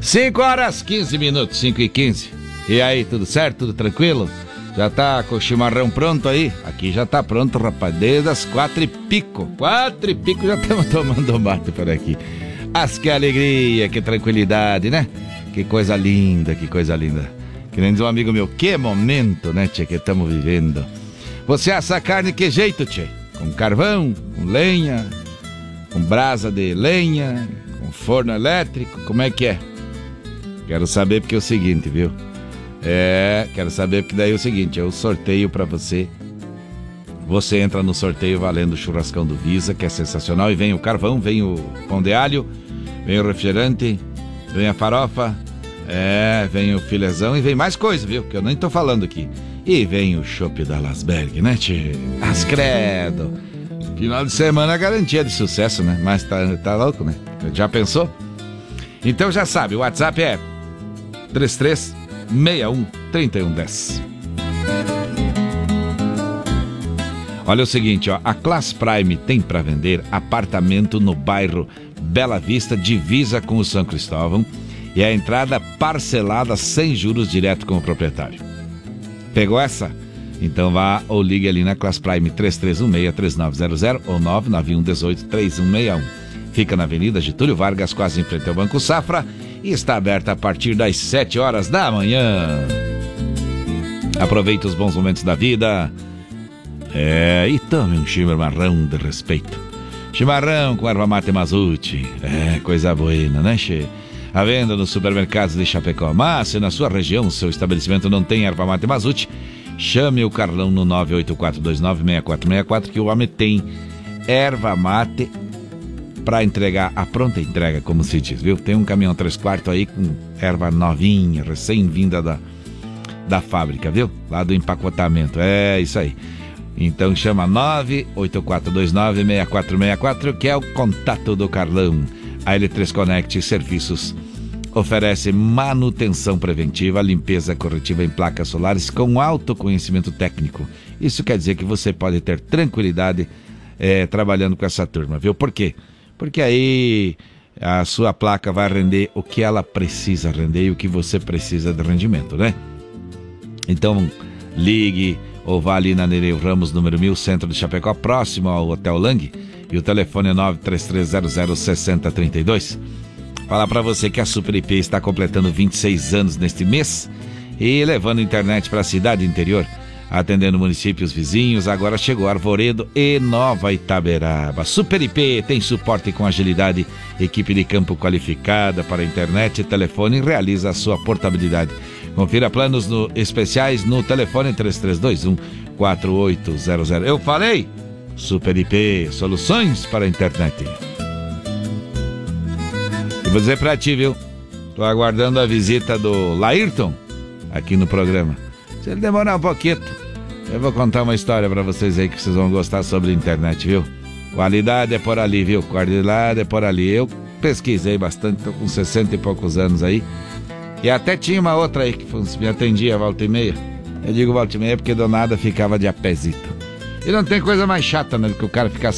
5h15, 5h15. E aí, tudo certo? Tudo tranquilo? Já tá com o chimarrão pronto aí? Aqui já tá pronto, rapaz, desde as 4h15. 4h15 já estamos tomando mate por aqui. Que alegria, que tranquilidade, né? Que coisa linda, que coisa linda. Que nem diz um amigo meu, que momento, né, tchê, que estamos vivendo. Você assa a carne que jeito, tchê? Com carvão, com lenha, com brasa de lenha, com forno elétrico, como é que é? Quero saber porque é o seguinte, viu? Quero saber porque daí é o seguinte, eu sorteio pra você. Você entra no sorteio valendo o churrascão do Visa, que é sensacional, e vem o carvão, vem o pão de alho, vem o refrigerante, vem a farofa, vem o filezão e vem mais coisa, viu? Que eu nem tô falando aqui. E vem o chopp da Lasberg, né, tchê? Credo. Final de semana garantia de sucesso, né? Mas tá louco, né? Já pensou? Então já sabe, o WhatsApp é 33613110. Olha o seguinte, ó, a Class Prime tem para vender apartamento no bairro Bela Vista, divisa com o São Cristóvão, e a entrada parcelada sem juros direto com o proprietário. Pegou essa? Então vá ou ligue ali na Class Prime 3316-3900 ou 99118-3161. Fica na Avenida Getúlio Vargas, quase em frente ao Banco Safra, e está aberta a partir das 7h da manhã. Aproveite os bons momentos da vida. E tome um chimarrão de respeito. Chimarrão com erva mate Mazute. Coisa boa, né, che? À venda nos supermercados de Chapecó. Mas se na sua região seu estabelecimento não tem erva mate Mazute, chame o Carlão no 984296464, que o homem tem erva mate para entregar, a pronta entrega, como se diz, viu? Tem um caminhão 3/4 aí com erva novinha, recém-vinda da fábrica, viu? Lá do empacotamento. É isso aí. Então chama 984296464, que é o contato do Carlão. A L3 Connect Serviços oferece manutenção preventiva, limpeza corretiva em placas solares com alto conhecimento técnico. Isso quer dizer que você pode ter tranquilidade trabalhando com essa turma, viu? Por quê? Porque aí a sua placa vai render o que ela precisa render e o que você precisa de rendimento, né? Então ligue ou vá ali na Nereu Ramos, número 1000, centro de Chapecó, próximo ao Hotel Lang, e o telefone é 933006032. Falar para você que a Super IP está completando 26 anos neste mês e levando internet para a cidade interior, atendendo municípios vizinhos. Agora chegou Arvoredo e Nova Itaberaba. Super IP tem suporte com agilidade, equipe de campo qualificada para internet e telefone, realiza a sua portabilidade. Confira planos especiais no telefone 3321-4800. Eu falei? Super IP, soluções para a internet. Eu vou dizer pra ti, viu? Tô aguardando a visita do Laírton aqui no programa. Se ele demorar um pouquinho, eu vou contar uma história pra vocês aí que vocês vão gostar sobre a internet, viu? Qualidade é por ali, viu? Qualidade é por ali. Eu pesquisei bastante, tô com 60 e poucos anos aí. E até tinha uma outra aí que me atendia volta e meia. Eu digo volta e meia porque do nada ficava de apezito. E não tem coisa mais chata, né, do que o cara ficar